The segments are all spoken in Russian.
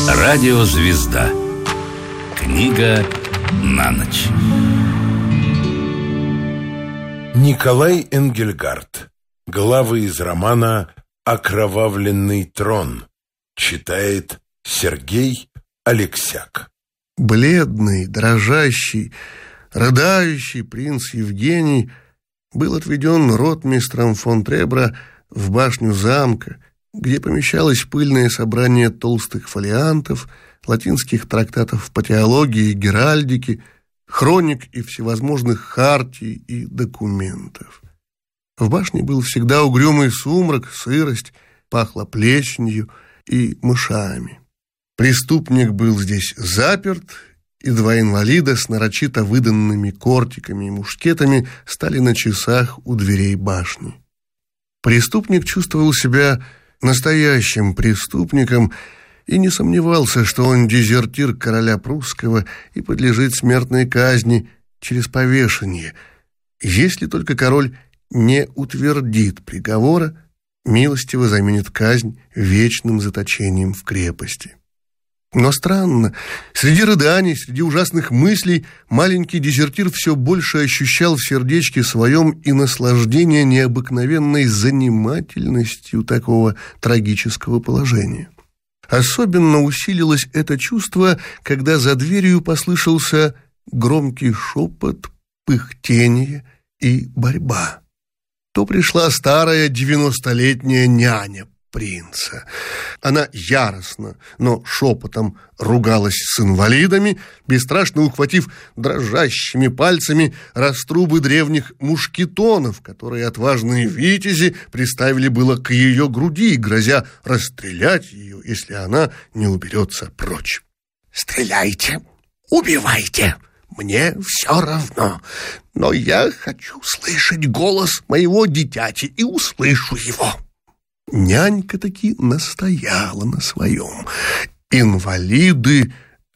Радиозвезда. Книга на ночь. Николай Энгельгард. Главы из романа «Окровавленный трон». Читает Сергей Алексяк. Бледный, дрожащий, рыдающий принц Евгений был отведен ротмистром фон Требра в башню замка, где помещалось пыльное собрание толстых фолиантов, латинских трактатов по теологии и геральдике, хроник и всевозможных хартий и документов. В башне был всегда угрюмый сумрак, сырость, пахло плесенью и мышами. Преступник был здесь заперт, и два инвалида с нарочито выданными кортиками и мушкетами стали на часах у дверей башни. Преступник чувствовал себя настоящим преступником и не сомневался, что он дезертир короля прусского и подлежит смертной казни через повешение, если только король не утвердит приговора, милостиво заменит казнь вечным заточением в крепости. Но странно, среди рыданий, среди ужасных мыслей маленький дезертир все больше ощущал в сердечке своем и наслаждение необыкновенной занимательностью такого трагического положения. Особенно усилилось это чувство, когда за дверью послышался громкий шепот, пыхтение и борьба. То пришла старая 90-летняя няня принца. Она яростно, но шепотом ругалась с инвалидами, бесстрашно ухватив дрожащими пальцами раструбы древних мушкетонов, которые отважные витязи приставили было к ее груди, грозя расстрелять ее, если она не уберется прочь. «Стреляйте, убивайте, мне все равно, но я хочу слышать голос моего дитяти и услышу его». Нянька таки настояла на своем. Инвалиды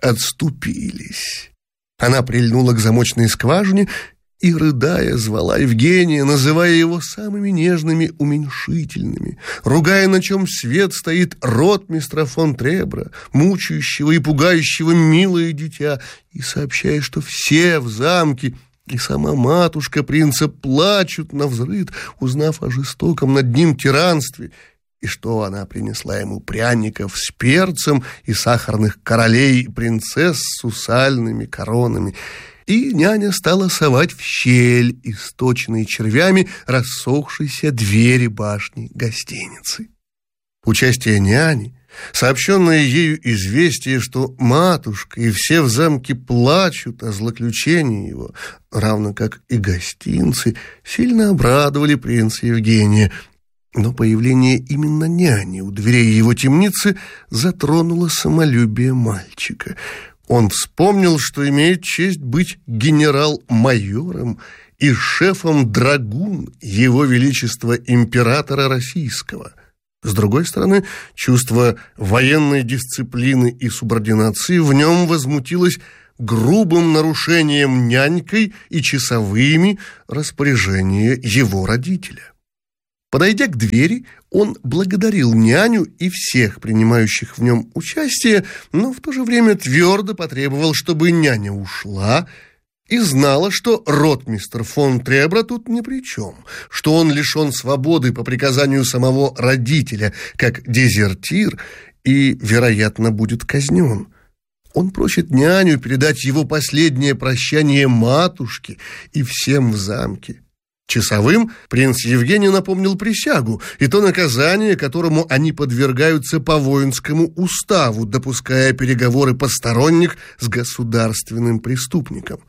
отступились. Она прильнула к замочной скважине и, рыдая, звала Евгения, называя его самыми нежными уменьшительными, ругая, на чем свет стоит ротмистра фон Требра, мучающего и пугающего милое дитя, и сообщая, что все в замке и сама матушка принца плачут навзрыд, узнав о жестоком над ним тиранстве, и что она принесла ему пряников с перцем и сахарных королей и принцесс с сусальными коронами. И няня стала совать в щель, источенные червями, рассохшиеся двери башни гостиницы. Участие няни, сообщенное ею известие, что матушка и все в замке плачут о злоключении его, равно как и гостинцы, сильно обрадовали принца Евгения. Но появление именно няни у дверей его темницы затронуло самолюбие мальчика. Он вспомнил, что имеет честь быть генерал-майором и шефом драгун его величества императора российского. С другой стороны, чувство военной дисциплины и субординации в нем возмутилось грубым нарушением нянькой и часовыми распоряжения его родителя. Подойдя к двери, он благодарил няню и всех принимающих в нем участие, но в то же время твердо потребовал, чтобы няня ушла, и знала, что ротмистр фон Требра тут ни при чем, что он лишен свободы по приказанию самого родителя, как дезертир, и, вероятно, будет казнен. Он просит няню передать его последнее прощание матушке и всем в замке. Часовым принц Евгений напомнил присягу и то наказание, которому они подвергаются по воинскому уставу, допуская переговоры посторонних с государственным преступником.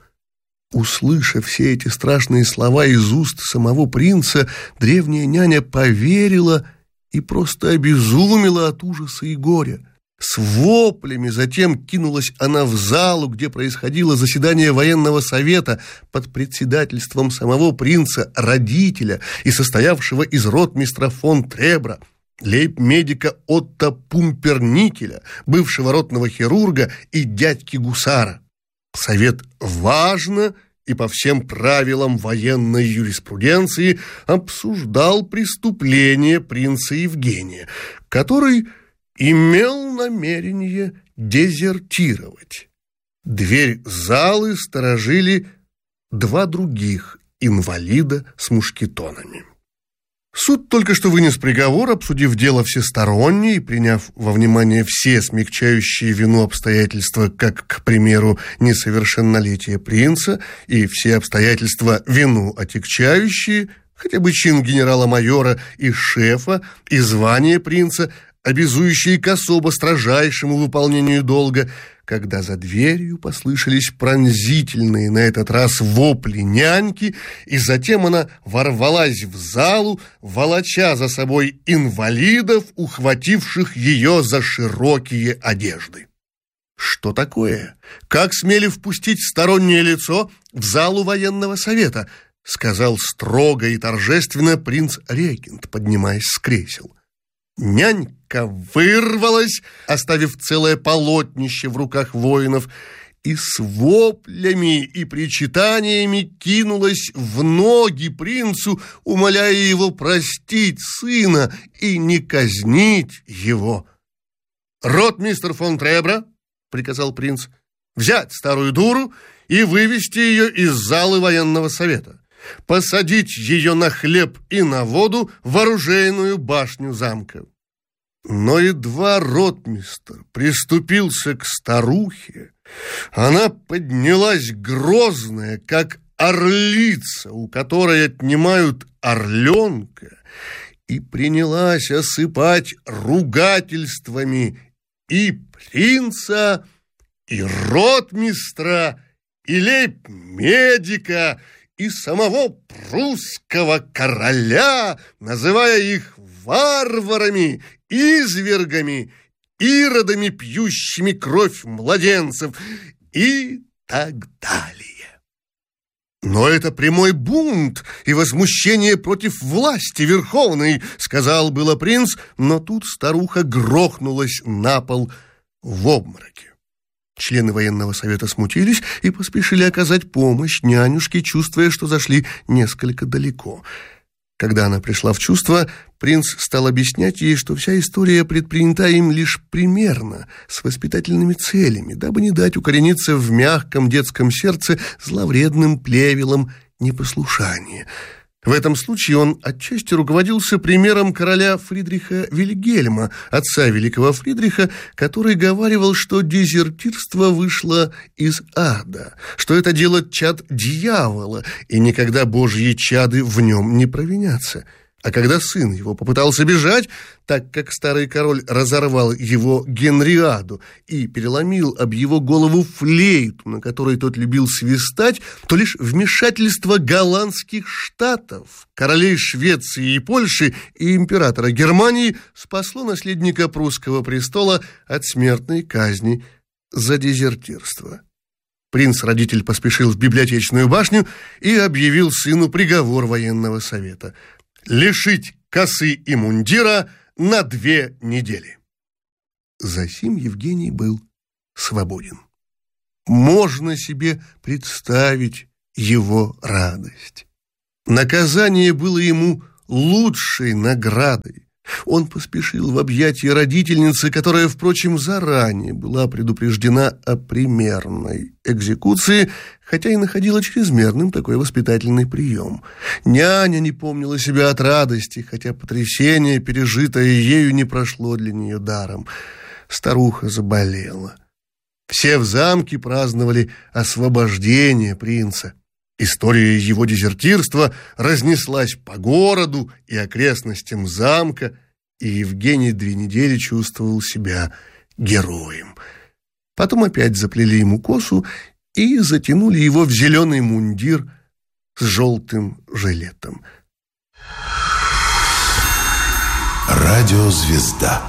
Услышав все эти страшные слова из уст самого принца, древняя няня поверила и просто обезумела от ужаса и горя. С воплями затем кинулась она в залу, где происходило заседание военного совета под председательством самого принца-родителя и состоявшего из ротмистра фон Требра, лейб-медика Отто Пумперникеля, бывшего ротного хирурга и дядьки гусара. Совет важно и по всем правилам военной юриспруденции обсуждал преступление принца Евгения, который имел намерение дезертировать. Дверь залы сторожили два других инвалида с мушкетонами. Суд только что вынес приговор, обсудив дело всесторонне и приняв во внимание все смягчающие вину обстоятельства, как, к примеру, несовершеннолетие принца, и все обстоятельства вину отягчающие, хотя бы чин генерала-майора и шефа, и звание принца, обязующие к особо строжайшему выполнению долга, когда за дверью послышались пронзительные на этот раз вопли няньки, и затем она ворвалась в залу, волоча за собой инвалидов, ухвативших ее за широкие одежды. Что такое? Как смели впустить стороннее лицо в залу военного совета? Сказал строго и торжественно принц-регент, поднимаясь с кресел. Нянька вырвалась, оставив целое полотнище в руках воинов, и с воплями и причитаниями кинулась в ноги принцу, умоляя его простить сына и не казнить его. «Ротмистр фон Требра», — приказал принц, — «взять старую дуру и вывести ее из залы военного совета, посадить ее на хлеб и на воду в оружейную башню замка». Но едва ротмистр приступился к старухе, она поднялась грозная, как орлица, у которой отнимают орленка, и принялась осыпать ругательствами и принца, и ротмистра, и лейб-медика, и самого прусского короля, называя их варварами, извергами, иродами, пьющими кровь младенцев и так далее. «Но это прямой бунт и возмущение против власти верховной», — сказал было принц, но тут старуха грохнулась на пол в обмороке. Члены военного совета смутились и поспешили оказать помощь нянюшке, чувствуя, что зашли несколько далеко. Когда она пришла в чувство, принц стал объяснять ей, что вся история предпринята им лишь примерно, с воспитательными целями, дабы не дать укорениться в мягком детском сердце зловредным плевелом непослушания. В этом случае он отчасти руководился примером короля Фридриха Вильгельма, отца великого Фридриха, который говаривал, что дезертирство вышло из ада, что это дело чад дьявола, и никогда божьи чады в нем не провинятся. А когда сын его попытался бежать, так как старый король разорвал его Генриаду и переломил об его голову флейту, на которой тот любил свистать, то лишь вмешательство голландских штатов, королей Швеции и Польши и императора Германии спасло наследника прусского престола от смертной казни за дезертирство. Принц-родитель поспешил в библиотечную башню и объявил сыну приговор военного совета – лишить косы и мундира на 2 недели. Засим Евгений был свободен. Можно себе представить его радость. Наказание было ему лучшей наградой. Он поспешил в объятия родительницы, которая, впрочем, заранее была предупреждена о примерной экзекуции, хотя и находила чрезмерным такой воспитательный прием. Няня не помнила себя от радости, хотя потрясение, пережитое ею, не прошло для нее даром. Старуха заболела. Все в замке праздновали освобождение принца. История его дезертирства разнеслась по городу и окрестностям замка, и Евгений 2 недели чувствовал себя героем. Потом опять заплели ему косу и затянули его в зеленый мундир с желтым жилетом. Радиозвезда.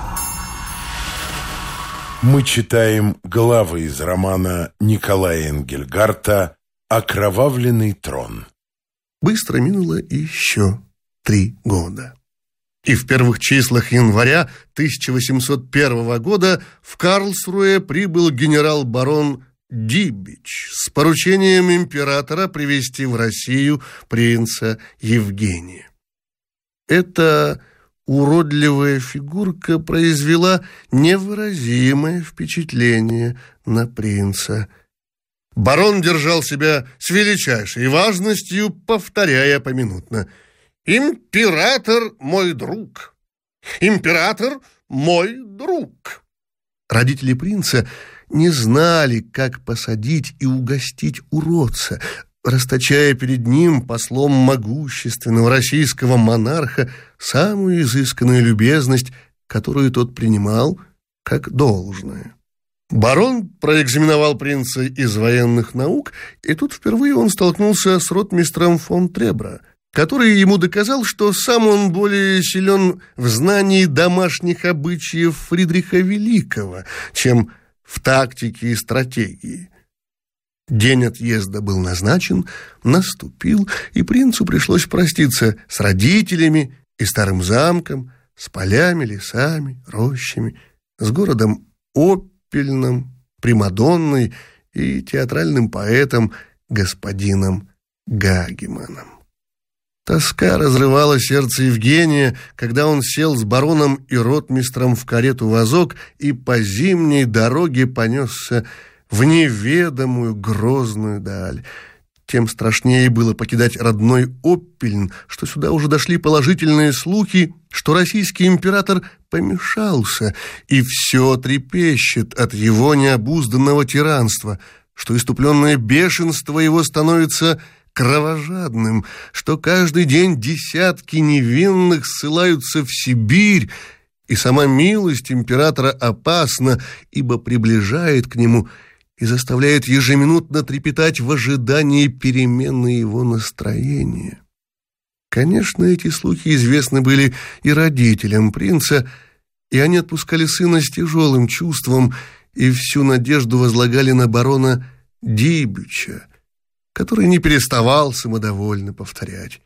Мы читаем главы из романа Николая Энгельгарта «Окровавленный трон». Быстро минуло еще 3 года. И в первых числах января 1801 года в Карлсруэ прибыл генерал-барон Дибич с поручением императора привезти в Россию принца Евгения. Это уродливая фигурка произвела невыразимое впечатление на принца. Барон держал себя с величайшей важностью, повторяя поминутно: «Император мой друг! Император мой друг!» Родители принца не знали, как посадить и угостить уродца, расточая перед ним, послом могущественного российского монарха, самую изысканную любезность, которую тот принимал как должное. Барон проэкзаменовал принца из военных наук, и тут впервые он столкнулся с ротмистром фон Требра, который ему доказал, что сам он более силен в знании домашних обычаев Фридриха Великого, чем в тактике и стратегии. День отъезда был назначен, наступил, и принцу пришлось проститься с родителями и старым замком, с полями, лесами, рощами, с городом Оппельным, Примадонной и театральным поэтом господином Гагеманом. Тоска разрывала сердце Евгения, когда он сел с бароном и ротмистром в карету-вазок и по зимней дороге понесся в неведомую грозную даль. Тем страшнее было покидать родной Оппельн, что сюда уже дошли положительные слухи, что российский император помешался, и все трепещет от его необузданного тиранства, что иступленное бешенство его становится кровожадным, что каждый день десятки невинных ссылаются в Сибирь, и сама милость императора опасна, ибо приближает к нему и заставляет ежеминутно трепетать в ожидании перемены его настроения. Конечно, эти слухи известны были и родителям принца, и они отпускали сына с тяжелым чувством и всю надежду возлагали на барона Дибича, который не переставал самодовольно повторять: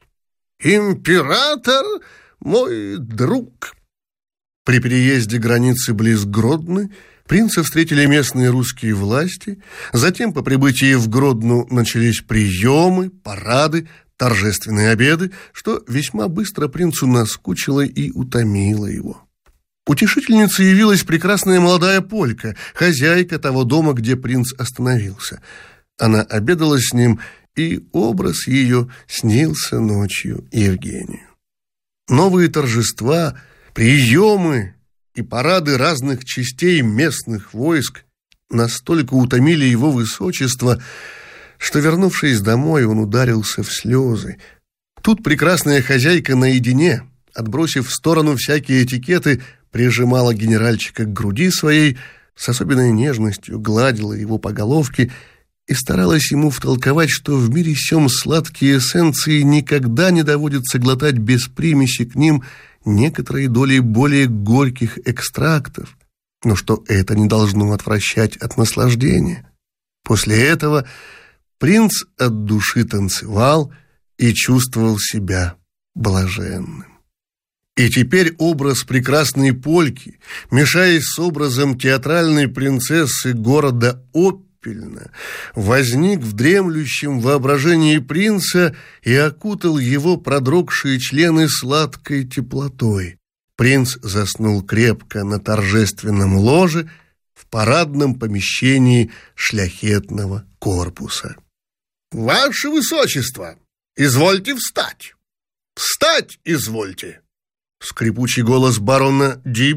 «Император мой друг!» При переезде границы близ Гродно принца встретили местные русские власти, затем по прибытии в Гродно начались приемы, парады, торжественные обеды, что весьма быстро принцу наскучило и утомило его. Утешительницей явилась прекрасная молодая полька, хозяйка того дома, где принц остановился. Она обедала с ним, и образ ее снился ночью Евгению. Новые торжества, приемы и парады разных частей местных войск настолько утомили его высочество, что, вернувшись домой, он ударился в слезы. Тут прекрасная хозяйка наедине, отбросив в сторону всякие этикеты, прижимала генеральчика к груди своей, с особенной нежностью гладила его по головке и старалась ему втолковать, что в мире сём сладкие эссенции никогда не доводится глотать без примеси к ним некоторые доли более горьких экстрактов, но что это не должно отвращать от наслаждения. После этого принц от души танцевал и чувствовал себя блаженным. И теперь образ прекрасной польки, мешаясь с образом театральной принцессы города Оппельна, возник в дремлющем воображении принца и окутал его продрогшие члены сладкой теплотой. Принц заснул крепко на торжественном ложе в парадном помещении шляхетного корпуса. «Ваше Высочество, извольте встать! Встать извольте!» Скрипучий голос барона Дибича